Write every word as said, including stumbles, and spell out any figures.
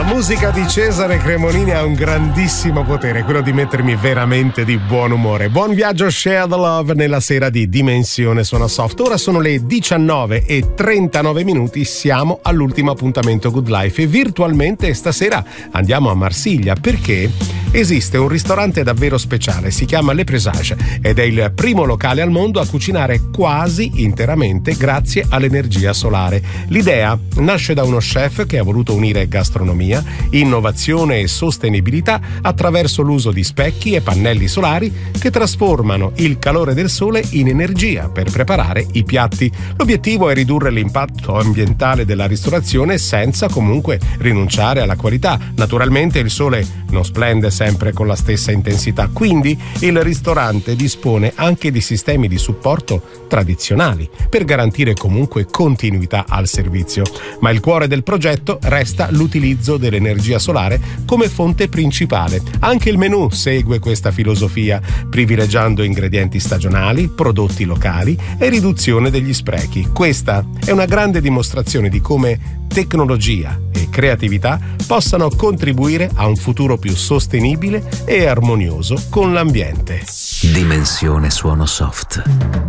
musica di Cesare Cremonini ha un grandissimo potere, quello di mettermi veramente di buon umore. Buon viaggio, Share the Love nella sera di Dimensione Suona Soft. Ora sono le diciannove e trentanove minuti, siamo all'ultimo appuntamento Good Life e virtualmente stasera andiamo a Marsiglia perché esiste un ristorante davvero speciale, si chiama Le Présage ed è il primo locale al mondo a cucinare quasi interamente grazie all'energia solare. L'idea nasce da uno chef che ha voluto unire gastronomia, innovazione e sostenibilità attraverso l'uso di specchi e pannelli solari che trasformano il calore del sole in energia per preparare i piatti. L'obiettivo è ridurre l'impatto ambientale della ristorazione senza comunque rinunciare alla qualità. Naturalmente il sole non splende sempre con la stessa intensità, quindi il ristorante dispone anche di sistemi di supporto tradizionali per garantire comunque continuità al servizio. Ma il cuore del progetto resta l'utilizzo dell'energia solare come fonte principale. Anche il menù segue questa filosofia, privilegiando ingredienti stagionali, prodotti locali e riduzione degli sprechi. Questa è una grande dimostrazione di come tecnologia e creatività possano contribuire a un futuro più sostenibile e armonioso con l'ambiente. Dimensione Suono Soft.